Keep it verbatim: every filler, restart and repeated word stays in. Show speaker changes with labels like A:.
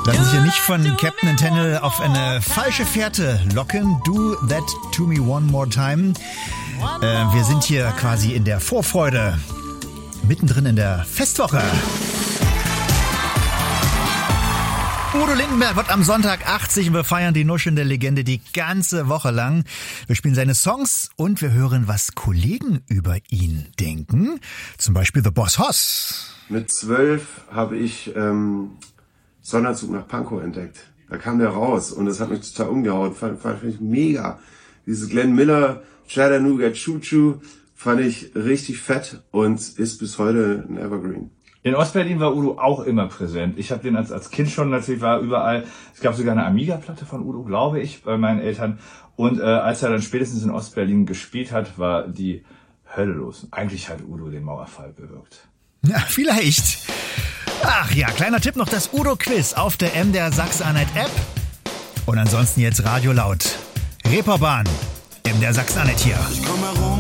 A: Lassen sich ja nicht von Captain Antennal auf eine falsche Fährte locken. Do that to me one more time. Äh, wir sind hier quasi in der Vorfreude. Mittendrin in der Festwoche. Udo Lindenberg wird am Sonntag achtzig und wir feiern die nuschelnde Legende die ganze Woche lang. Wir spielen seine Songs und wir hören, was Kollegen über ihn denken. Zum Beispiel The Boss Hoss.
B: Mit zwölf habe ich ähm, Sonderzug nach Pankow entdeckt. Da kam der raus und das hat mich total umgehauen. Fand, fand ich mega. Dieses Glenn Miller, Chattanooga Choo Choo fand ich richtig fett und ist bis heute ein Evergreen.
C: In Ostberlin war Udo auch immer präsent. Ich habe den als, als Kind schon natürlich, war überall. Es gab sogar eine Amiga-Platte von Udo, glaube ich, bei meinen Eltern. Und äh, als er dann spätestens in Ostberlin gespielt hat, war die Hölle los. Eigentlich hat Udo den Mauerfall bewirkt.
A: Ja, vielleicht. Ach ja, kleiner Tipp noch, das Udo-Quiz auf der M D R Sachsen-Anhalt App. Und ansonsten jetzt Radio laut. Reeperbahn, M D R Sachsen-Anhalt hier.